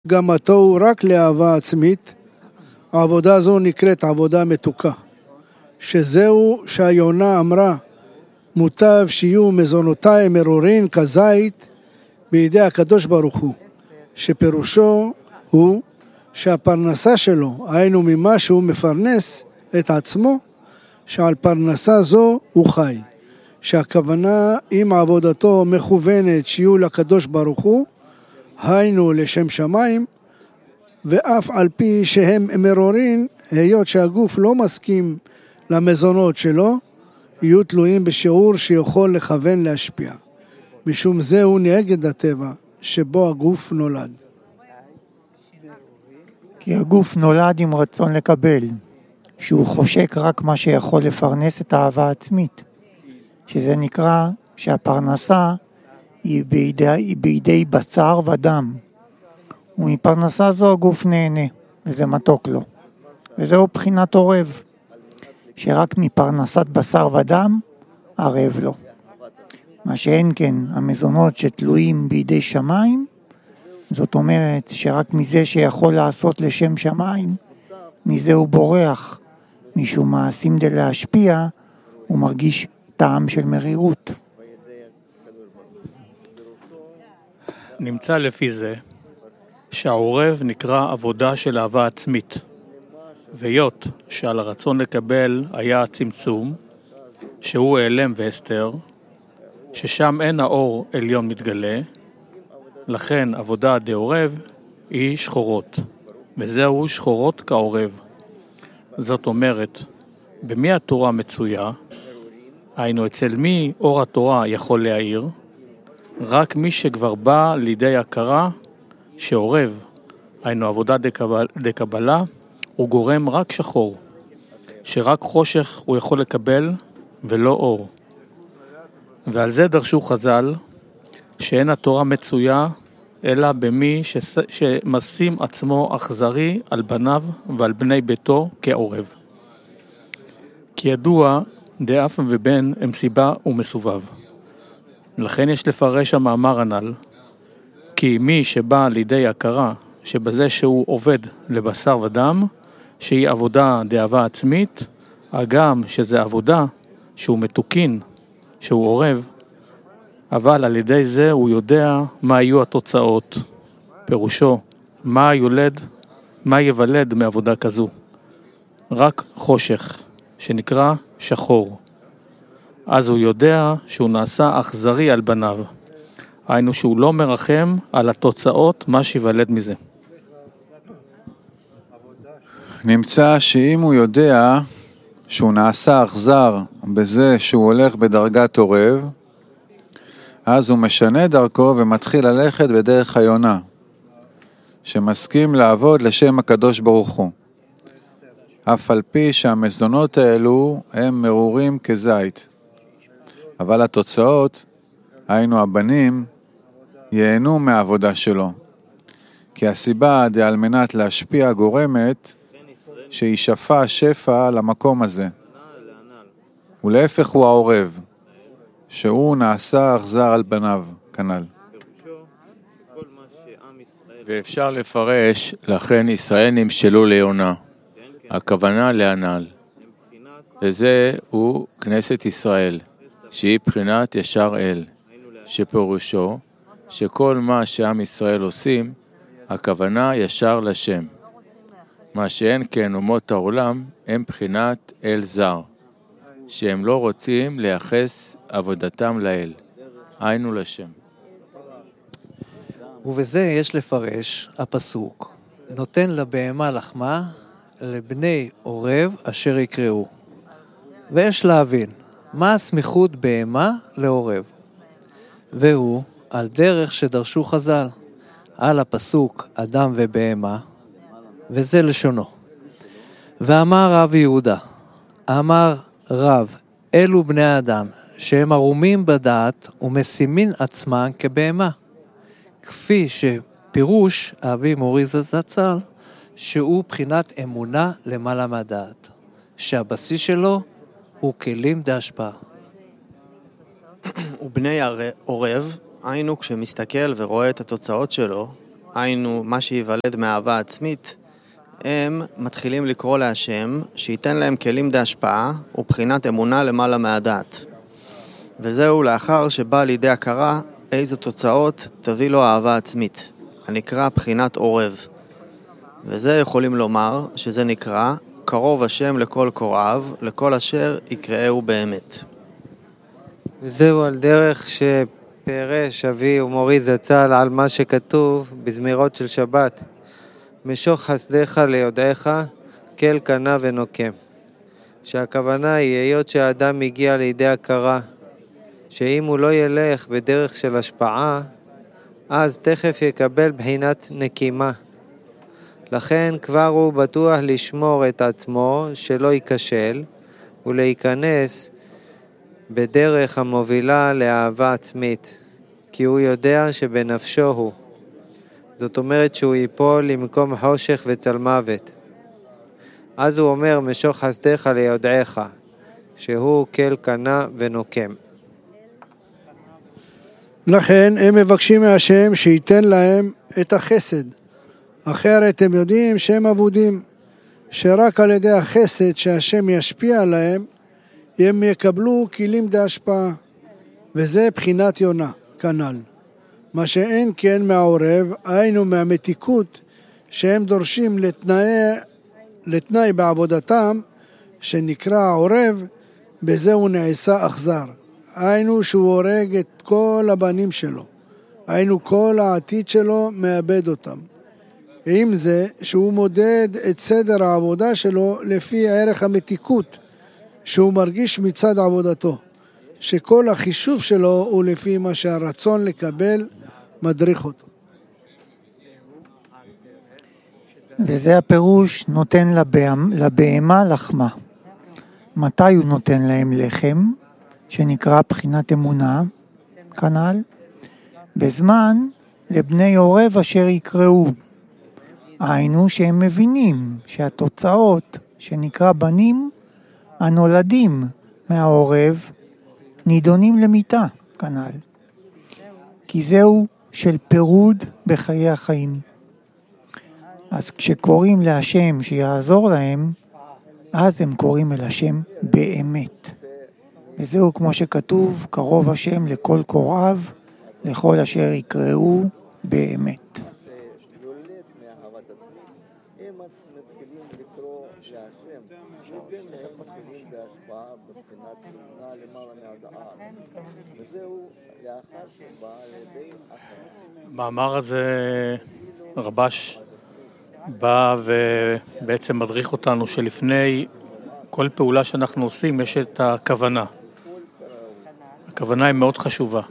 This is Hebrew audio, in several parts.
גמתו הוא רק לאהבה עצמית. העבודה הזו נקראת עבודה מתוקה, שזהו שהיונה אמרה, מוטב שיהיו מזונותיי מרורין כזית בידי הקדוש ברוך הוא, שפירושו הוא שהפרנסה שלו, היינו ממה שהוא מפרנס את עצמו, שעל פרנסה זו הוא חי, שהכוונה אם עבודתו מכוונת שיהיו לקדוש ברוך הוא, היינו לשם שמיים, ואף על פי שהם מרורין, היות שהגוף לא מסכים למזונות שלו, יהיו תלויים בשיעור שיכול לכוון להשפיע. משום זהו נגד הטבע שבו הגוף נולד. כי הגוף נולד עם רצון לקבל, שהוא חושק רק מה שיכול לפרנס את האהבה העצמית, שזה נקרא שהפרנסה היא בידי בשר ודם, ומפרנסה זו הגוף נהנה, וזה מתוק לו. וזהו בחינת עורב, שרק מפרנסת בשר ודם ערב לו. מה שאין כן המזונות שתלויים בידי שמיים, זאת אומרת שרק מזה שיכול לעשות לשם שמיים, מזה הוא בורח, משום מעשים להשפיע, הוא מרגיש טעם של מרירות. נמצא לפי זה שהעורב נקרא עבודה של אהבה עצמית, והיות שעל הרצון לקבל היה הצמצום, שהוא העלם והסתר, ששם אין האור עליון מתגלה, לכן עבודה דעורב היא שחורות, וזהו שחורות כעורב. זאת אומרת, במי התורה מצויה, היינו אצל מי אור התורה יכול להאיר, רק מי שכבר בא לידי הכרה שעורב, היינו עבודה דקבלה, הוא גורם רק שחור, שרק חושך הוא יכול לקבל ולא אור. ועל זה דרשו חז"ל, שאין התורה מצויה, אלא במי שמשים עצמו אכזרי על בניו ועל בני ביתו כעורב. כי ידוע, דאף ובן הם סיבה ומסובב. לכן יש לפרש המאמר הנ"ל, כי מי שבא לידי הכרה שבזה שהוא עובד לבשר ודם, שהיא עבודה דאהבה עצמית, הגם שזה עבודה שהוא מתוקין, שהוא עורב, אבל על ידי זה הוא יודע מה יהיו התוצאות. פירושו, מה יוולד מעבודה כזו. רק חושך, שנקרא שחור. אז הוא יודע שהוא נעשה אכזרי על בניו. היינו שהוא לא מרחם על התוצאות, מה שיוולד מזה. נמצא שאם הוא יודע שהוא נעשה אכזר בזה שהוא הולך בדרגת עורב, אז הוא משנה דרכו ומתחיל ללכת בדרך היונה, שמסכים לעבוד לשם הקדוש ברוך הוא. אף על פי שהמזונות האלו הם מרורים כזית. אבל התוצאות, היינו הבנים, ייהנו מהעבודה שלו. כי הסיבה על מנת להשפיע גורמת שישפע שפע למקום הזה. ולהפך הוא העורב, שהוא נעשה אכזר על בניו, כנ"ל. ואפשר לפרש, לכן ישראל נמשלו ליונה, הכוונה להנ"ל. וזה הוא כנסת ישראל, שהיא בחינת ישר אל, שפירושו שכל מה שעם ישראל עושים, הכוונה ישר לשם. מה שאין כן אומות העולם, הם בחינת אל זר, שהם לא רוצים לייחס עבודתם לאל, היינו לשם. ובזה יש לפרש הפסוק, נותן לבהמה לחמה, לבני עורב אשר יקראו. ויש להבין, מה הסמיכות בהמה לעורב? והוא על דרך שדרשו חז"ל, על הפסוק אדם ובהמה, וזה לשונו. ואמר רב יהודה, אמר רב, אלו בני האדם, שהם ערומים בדעת ומשימים עצמם כבהמה. כפי שפירוש אבי מורי זצ"ל, שהוא בחינת אמונה למעלה מהדעת, שהבסיס שלו הוא כלים דהשפעה. ובני עורב, היינו כשמסתכל ורואה את התוצאות שלו, היינו מה שיוולד מאהבה עצמית, הם מתחילים לקרוא להשם שייתן להם כלים להשפעה ובחינת אמונה למעלה מהדעת. וזהו לאחר שבא לידי הכרה איזה תוצאות תביא לו אהבה עצמית, הנקרא בחינת עורב. וזה יכולים לומר שזה נקרא קרוב השם לכל קוראיו, לכל אשר יקראהו באמת. וזהו על דרך שפרש אבי ומורי זצ"ל על מה שכתוב בזמירות של שבת. משוך חסדיך ליודעך, כל קנה ונוקם. שהכוונה היא היות שהאדם מגיע לידי הכרה, שאם הוא לא ילך בדרך של השפעה, אז תכף יקבל בחינת נקימה. לכן כבר הוא בטוח לשמור את עצמו שלא ייכשל, ולהיכנס בדרך המובילה לאהבה עצמית, כי הוא יודע שבנפשו הוא. זאת אומרת שהוא ייפול למקום חושך וצל מוות. אז הוא אומר משוך חסדיך ליודעך, שהוא כל קנה ונוקם. לכן הם מבקשים מהשם שייתן להם את החסד. אחרת הם יודעים שהם אבודים, שרק על ידי החסד שהשם ישפיע עליהם, הם יקבלו כלים להשפעה, וזה בחינת יונה, כנ"ל. מה שאין כן מהעורב, היינו מהמתיקות שהם דורשים לתנאי בעבודתם, שנקרא העורב, בזה הוא נעשה אכזר. היינו שהוא הורג את כל הבנים שלו, היינו כל העתיד שלו מאבד אותם. עם זה שהוא מודד את סדר העבודה שלו לפי ערך המתיקות שהוא מרגיש מצד עבודתו, שכל החישוב שלו הוא לפי מה שהרצון לקבל מדריך אותו. וזה הפירוש נותן לבהמה לחמה. מתי הוא נותן להם לחם, שנקרא בחינת אמונה, כנ"ל? בזמן לבני עורב אשר יקראו. היינו שהם מבינים שהתוצאות שנקרא בנים הנולדים מהעורב נידונים למיתה, כנ"ל. כי זהו של פירוד בחיי החיים. אז כשקוראים להשם שיעזור להם, אז הם קוראים אל השם באמת. וזהו כמו שכתוב, קרוב השם לכל קוראיו, לכל אשר יקראו באמת. המאמר הזה רבש בא ובעצם מדריך אותנו שלפני כל פעולה שאנחנו עושים יש את הכוונה. הכוונה היא מאוד חשובה.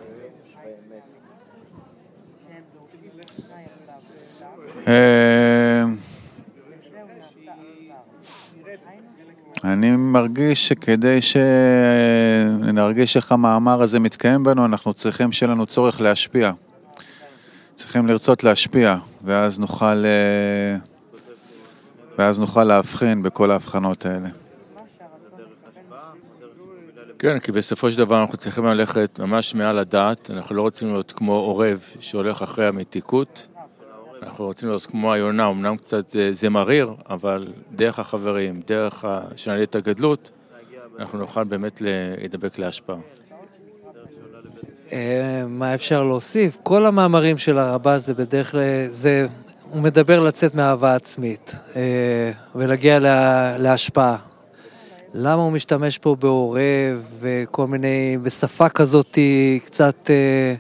אני מרגיש שכדי שנרגיש איך המאמר הזה מתקיים בנו, אנחנו צריכים שיהיה לנו צורך להשפיע. צריכים לרצות להשפיע, ואז נוכל להבחין בכל ההבחנות האלה. כן, כי בסופו של דבר אנחנו צריכים ללכת ממש מעל הדעת, אנחנו לא רוצים להיות כמו עורב שהולך אחרי המתיקות, אנחנו רוצים להיות כמו היונה, אמנם קצת זה מריר, אבל דרך החברים, דרך שנעלה את הגדלות, אנחנו נוכל באמת להידבק להשפעה. מה אפשר להוסיף? כל המאמרים של הרב"ש זה בדרך כלל, הוא מדבר לצאת מאהבה עצמית ולהגיע להשפעה. למה הוא משתמש פה בעורב וכל מיני, בשפה כזאת קצת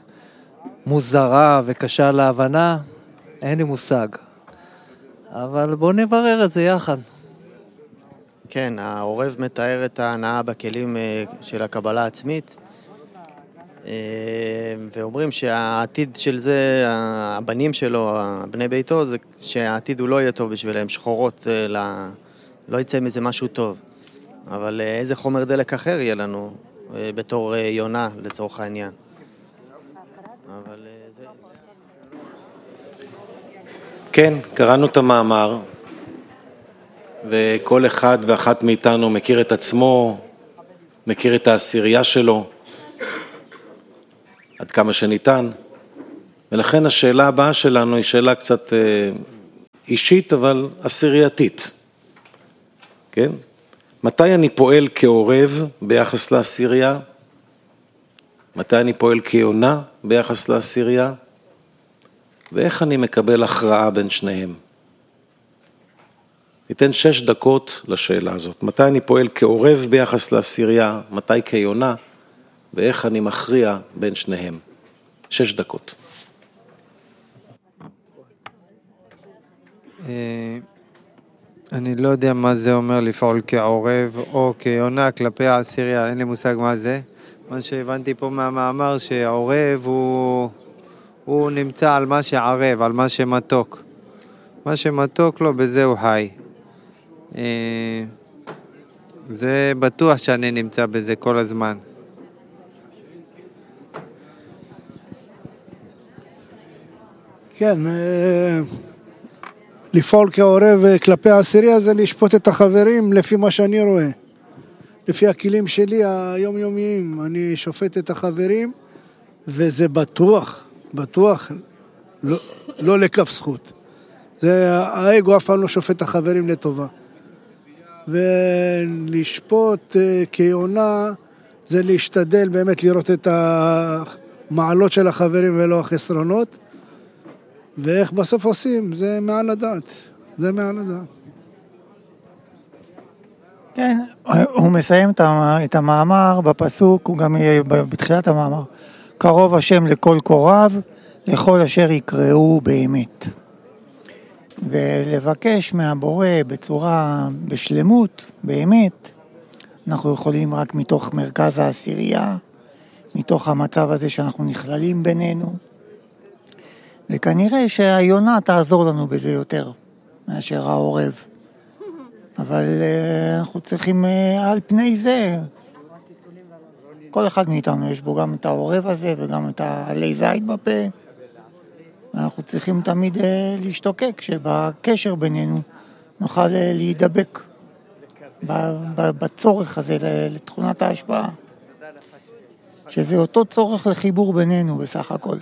מוזרה וקשה להבנה? אין לי מושג. אבל בואו נברר את זה יחד. כן, העורב מתאר את ההנאה בכלים של הקבלה העצמית, ואומרים שהעתיד של זה, הבנים שלו, בני ביתו, זה שהעתיד הוא לא יהיה טוב בשבילם, שחורות, לא יצא מזה משהו טוב. אבל איזה חומר דלק אחר יהיה לנו בתור יונה לצורך העניין. אבל זה... כן, קראנו את המאמר, וכל אחד ואחת מאיתנו מכיר את עצמו, מכיר את העשירייה שלו, עד כמה שניתן. ולכן השאלה הבאה שלנו היא שאלה קצת אישית, אבל עשירייתית. כן? מתי אני פועל כעורב ביחס לעשירייה? מתי אני פועל כיונה ביחס לעשירייה? ואיך אני מקבל הכרעה בין שניהם? ניתן 6 דקות לשאלה הזאת. מתי אני פועל כעורב ביחס לעשירייה? מתי כיונה? ואיך אני מכריע בין שניהם? 6 דקות. אני לא יודע מה זה אומר לפעול כעורב או כיונה כלפי העשירייה, אין לי מושג מה זה. מה שהבנתי פה מהמאמר שהעורב הוא נמצא על מה שערב, על מה שמתוק. מה שמתוק לו בזה הוא חי. זה בטוח שאני נמצא בזה כל הזמן. כן, לפעול כעורב כלפי העשירייה זה לשפוט את החברים לפי מה שאני רואה. לפי הכלים שלי היומיומיים, אני שופט את החברים, וזה בטוח, לא לכף זכות. האגו אף פעם לא שופט את החברים לטובה. ולשפוט כיונה זה להשתדל באמת לראות את המעלות של החברים ולא החסרונות. ואיך בסוף עושים? זה מעל הדעת. כן, הוא מסיים את המאמר בפסוק, הוא גם בתחילת המאמר, קרוב השם לכל קוריו, לכל אשר יקראו באמת. ולבקש מהבורא בשלמות, באמת, אנחנו יכולים רק מתוך מרכז העשירייה, מתוך המצב הזה שאנחנו נכללים בינינו, וכנראה שהיונה תעזור לנו בזה יותר מאשר העורב. אבל אנחנו צריכים על פני זה, כל אחד מאיתנו יש בו גם את העורב הזה וגם את העלי זית בפה, ואנחנו צריכים תמיד להשתוקק שבקשר בינינו נוכל להידבק בצורך הזה לתכונת ההשפעה, שזה אותו צורך לחיבור בינינו בסך הכל.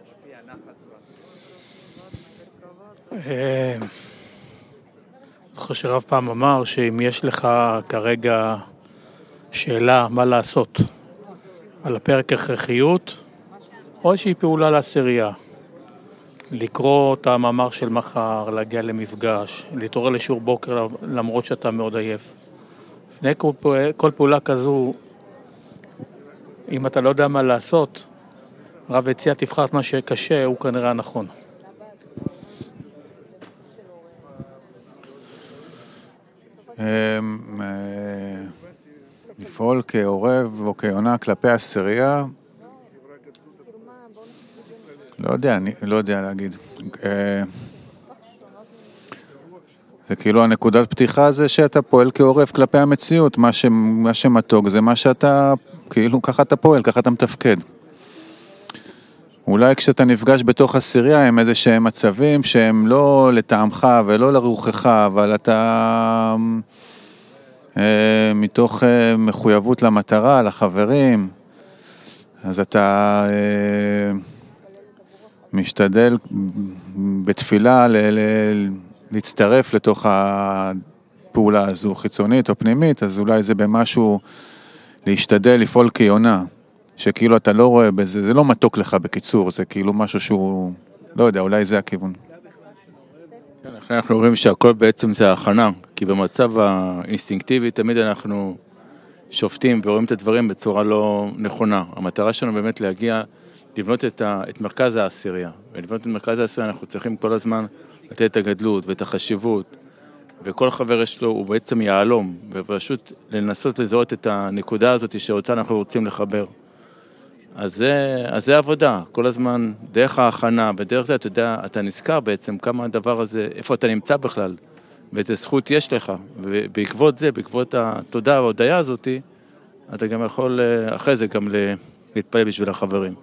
זוכר שרב פעם אמר שאם יש לך כרגע שאלה מה לעשות על הפרק הכרחיות או איזושהי פעולה לעשירייה, לקרוא את המאמר של מחר, להגיע למפגש, להתעורר לשיעור בוקר למרות שאתה מאוד עייף. לפני כל פעולה כזו, אם אתה לא יודע מה לעשות, רב הציע תבחר את מה שקשה, הוא כנראה הנכון. לפעול כעורב או כיונה כלפי עשירייה, לא יודע להגיד. זה כאילו הנקודת פתיחה זה שאתה פועל כעורב כלפי המציאות, מה שמתוק זה מה שאתה, כאילו ככה אתה פועל, ככה אתה מתפקד. אולי כשאתה נפגש בתוך עשירייה עם איזה שהם מצבים שהם לא לטעמך ולא לרוחך, אבל אתה מתוך מחויבות למטרה, לחברים, אז אתה משתדל בתפילה להצטרף לתוך הפעולה הזו, חיצונית או פנימית, אז אולי זה במשהו להשתדל לפעול כיונה. שכאילו אתה לא רואה בזה, זה לא מתוק לך בקיצור, זה כאילו משהו שהוא, לא יודע, אולי זה הכיוון. כן, אנחנו רואים שהכל בעצם זה ההכנה, כי במצב האינסטינקטיבי תמיד אנחנו שופטים ורואים את הדברים בצורה לא נכונה. המטרה שלנו באמת להגיע, לבנות את מרכז העשירייה, ולבנות את מרכז העשירייה אנחנו צריכים כל הזמן לתת את הגדלות ואת החשיבות, וכל חבר יש לו הוא בעצם יעלום, ופשוט לנסות לזהות את הנקודה הזאת שאותה אנחנו רוצים לחבר. אז זה עבודה, כל הזמן דרך ההכנה, בדרך זה אתה יודע, אתה נזכר בעצם כמה הדבר הזה, איפה אתה נמצא בכלל, ואיזה זכות יש לך, ובעקבות זה, בעקבות התודה וההודיה הזאת, אתה גם יכול אחרי זה גם להתפלל בשביל החברים.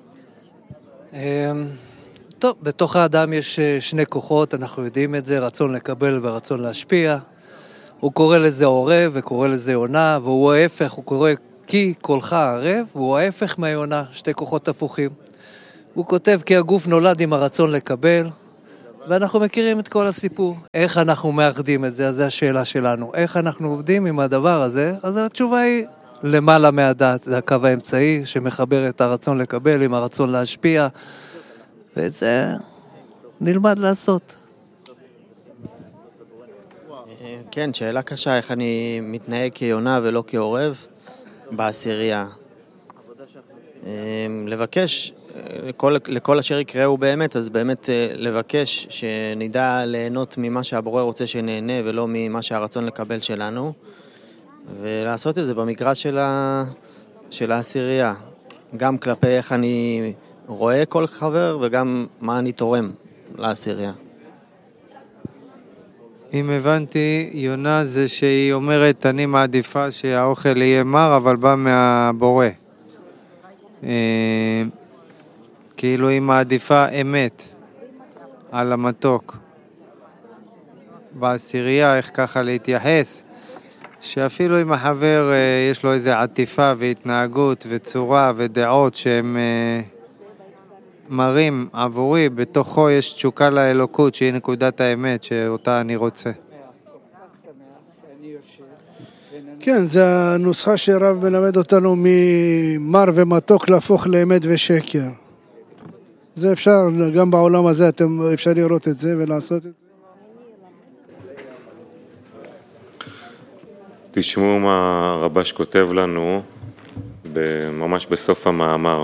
טוב, בתוך האדם יש 2 כוחות, אנחנו יודעים את זה, רצון לקבל ורצון להשפיע. הוא קורא לזה עורב וקורא לזה יונה, והוא ההפך, הוא קורא כי קולך ערב, והוא ההפך מהיונה, 2 כוחות הפוכים. הוא כותב כי הגוף נולד עם הרצון לקבל, ואנחנו מכירים את כל הסיפור. איך אנחנו מאחדים את זה? אז זו השאלה שלנו. איך אנחנו עובדים עם הדבר הזה? אז התשובה היא למעלה מהדעת. זה הקו האמצעי שמחבר את הרצון לקבל עם הרצון להשפיע, ואת זה נלמד לעשות. כן, שאלה קשה, איך אני מתנהג כיונה ולא כעורב בעשירייה. לבקש, לכל אשר יקראו באמת, אז באמת לבקש שנדע ליהנות ממה שהבורא רוצה שנהנה ולא ממה שהרצון לקבל שלנו, ולעשות את זה במגרש של העשירייה, גם כלפי איך אני רואה כל חבר וגם מה אני תורם לעשירייה. אם הבנתי, יונה זה שהיא אומרת, אני מעדיפה שהאוכל יהיה מר, אבל בא מהבורא. כאילו היא מעדיפה אמת על המתוק. בעשירייה, איך ככה להתייחס, שאפילו אם החבר יש לו איזו עטיפה והתנהגות וצורה ודעות שהם מראים עבורי, בתוכו יש תשוקה לאלוקות שהיא נקודת האמת שאותה אני רוצה. כן, זה הנוסחה שרב מלמד אותנו ממר ומתוק להפוך לאמת ושקר. זה אפשר, גם בעולם הזה אפשר לראות את זה ולעשות את זה. תשמעו מה הרבש כותב לנו ממש בסוף המאמר.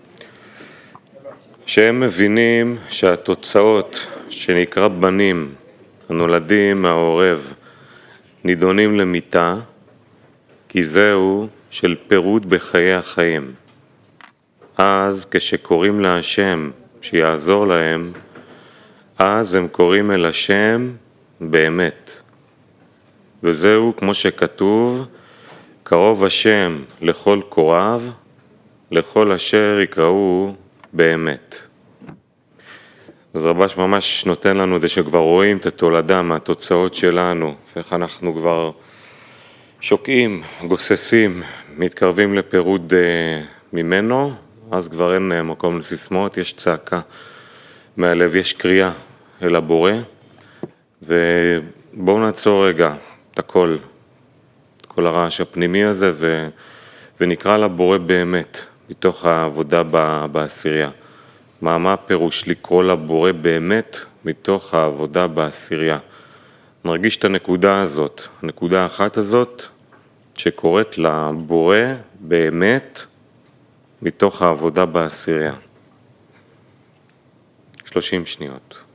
שהם מבינים שהתוצאות שנקרא בנים הנולדים מהעורב נידונים למיתה, כי זהו של פירוד בחיי החיים. אז כשקוראים להשם שיעזור להם, אז הם קוראים אל השם באמת. וזהו כמו שכתוב, קרוב השם לכל קוריו, לכל אשר יקראו באמת. אז רבש ממש נותן לנו זה שכבר רואים את התולדה מהתוצאות שלנו, ואיך אנחנו כבר שוקעים, גוססים, מתקרבים לפירוד ממנו, אז כבר אין מקום לסיסמאות, יש צעקה מהלב, יש קריאה אל הבורא, ובואו נעצור רגע את הכל, את כל הרעש הפנימי הזה, ונקרא לבורא באמת, מתוך העבודה בעשירייה. מה הפירוש לקרוא לבורא באמת מתוך העבודה בעשירייה? נרגיש את הנקודה הזאת, הנקודה האחת הזאת, שקוראת לבורא באמת מתוך העבודה בעשירייה. 30 שניות.